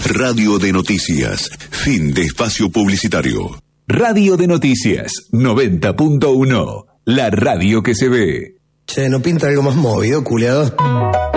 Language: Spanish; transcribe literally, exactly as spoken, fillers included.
Radio de Noticias. Fin de espacio publicitario. Radio de Noticias, noventa punto uno. La radio que se ve. Che, ¿no pinta algo más movido, culiado?